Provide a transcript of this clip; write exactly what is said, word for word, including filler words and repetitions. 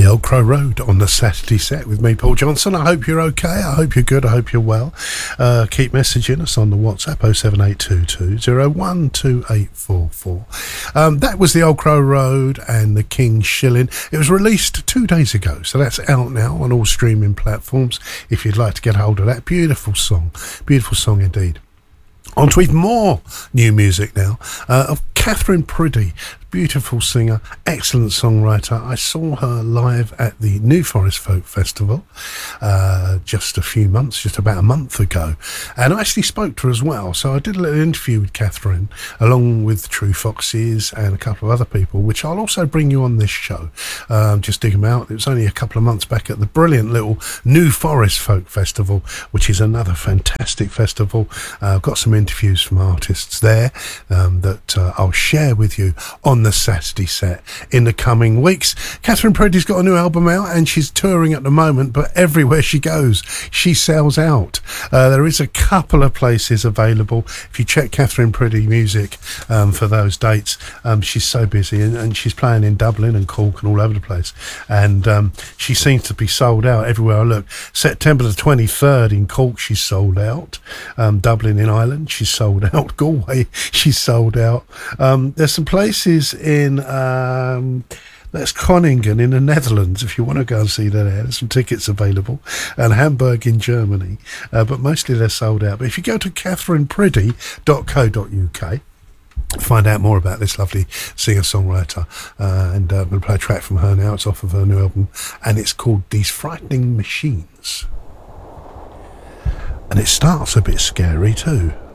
The Old Crow Road on the Saturday set with me, Paul Johnson. I hope you're okay. I hope you're good. I hope you're well. Uh, keep messaging us on the WhatsApp oh seven eight two two oh one two eight four four. Um, that was the Old Crow Road and the King Shilling. It was released two days ago, so that's out now on all streaming platforms if you'd like to get hold of that. Beautiful song. Beautiful song indeed. On to even more new music now uh, of Catherine Priddy, beautiful singer, excellent songwriter. I saw her live at the New Forest Folk Festival uh, just a few months, just about a month ago, and I actually spoke to her as well. So I did a little interview with Catherine, along with True Foxes and a couple of other people, which I'll also bring you on this show. Um, just dig them out. It was only a couple of months back at the brilliant little New Forest Folk Festival, which is another fantastic festival. Uh, I've got some interviews from artists there um, that uh, I'll share with you on the Saturday set in the coming weeks. Catherine Priddy's got a new album out and she's touring at the moment, but everywhere she goes she sells out. Uh, there is a couple of places available if you check Catherine Priddy music um, for those dates. Um, she's so busy, and, and she's playing in Dublin and Cork and all over the place, and um, she seems to be sold out everywhere I look. September the twenty-third in Cork she's sold out. um, Dublin in Ireland she's sold out. Galway she's sold out. Um, there's some places in um, that's Groningen in the Netherlands if you want to go and see that. There's some tickets available, and Hamburg in Germany, uh, but mostly they're sold out. But if you go to catherine priddy dot co dot uk, find out more about this lovely singer-songwriter, uh, and uh, we'll play a track from her now. It's off of her new album and it's called These Frightening Machines, and it starts a bit scary too.